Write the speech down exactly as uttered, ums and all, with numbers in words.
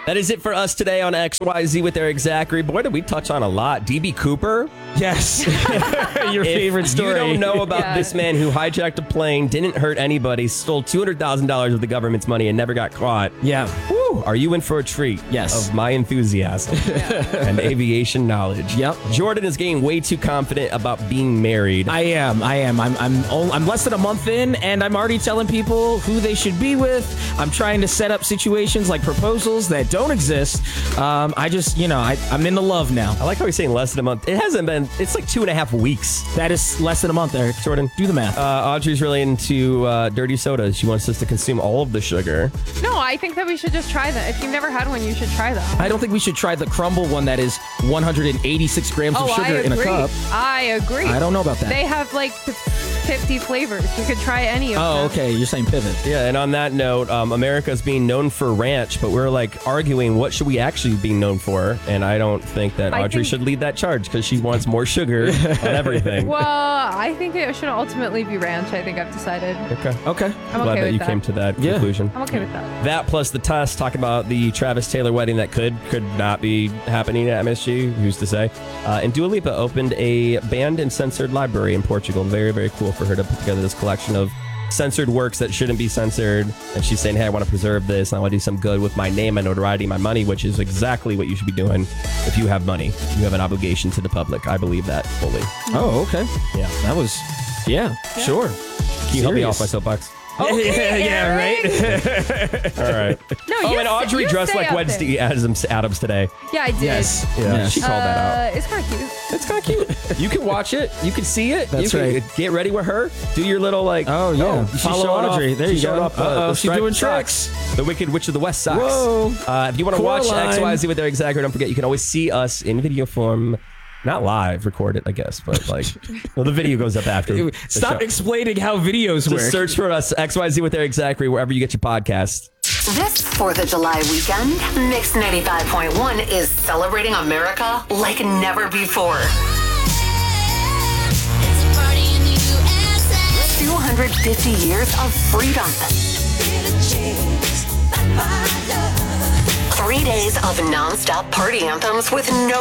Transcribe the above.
That is it for us today on X Y Z with Eric Zachary. Boy, did we touch on a lot. D B. Cooper. Yes. Your favorite story. If you don't know about Yeah. this man who hijacked a plane, didn't hurt anybody, stole two hundred thousand dollars of the government's money and never got caught. Yeah. Woo, are you in for a treat? Yes. Of my enthusiasm and aviation knowledge. Yep. Jordan is getting way too confident about being married. I am. I am. I'm. I'm. Only, I'm less than a month in, and I'm already telling people who they should be with. I'm trying to set up situations like proposals that don't exist. Um, I just, you know, I, I'm into love now. I like how he's saying less than a month. It hasn't been. It's like two and a half weeks. That is less than a month, Eric. Jordan, Do the math. Uh, Audrey's really into uh, dirty sodas. She wants us to consume all of the sugar. No, I think that we should just try them. If you've never had one, you should try them. I don't think we should try the crumble one that is one hundred eighty-six grams oh, of sugar I agree. in a cup. I agree. I don't know about that. They have like fifty flavors. You could try any of oh, them. okay. You're saying pivot. Yeah, and on that note, um, America's being known for ranch, but we're like arguing what should we actually be known for, and I don't think that I Audrey think- should lead that charge because she wants more sugar on everything. Well, I think it should ultimately be ranch. I think I've decided. Okay. Okay. I'm Glad okay that with you that. came to that Yeah. conclusion. I'm okay with that. That plus the test talking about the Travis Taylor wedding that could could not be happening at M S G. Who's to say? Uh, and Dua Lipa opened a banned and censored library in Portugal. Very, very cool for her to put together this collection of censored works that shouldn't be censored. And she's saying, hey, I want to preserve this. And I want to do some good with my name, my notoriety, my money, which is exactly what you should be doing if you have money. You have an obligation to the public. I believe that fully. Oh, okay. Yeah. That was, yeah, sure. Can you help me off my soapbox? Okay, yeah, Eric. All right. No, Oh, you and s- Audrey you dressed stay like up Wednesday Adams, Adams today. Yeah, I did. Yes. Yeah, Yes. she called that out. Uh, it's kind of cute. It's kind of cute. You can watch it. You can see it. That's you can right. Get ready with her. Do your little like. Oh, yeah. she's Follow showing Audrey. Off, There she's you go. showing Off, uh, Uh-oh, the she's striped doing socks. tricks. The Wicked Witch of the West socks. Whoa. Uh, if you want to watch Coraline. X Y Z with Eric Zachary, don't forget you can always see us in video form. Not live, record it, I guess, but like, well, the video goes up after. the Stop show. explaining how videos work. Just search for us, X Y Z with Eric Zachary, wherever you get your podcast. This fourth of July weekend, Mix ninety-five point one is celebrating America like never before. two hundred fifty years of freedom. Three days of non-stop party anthems with no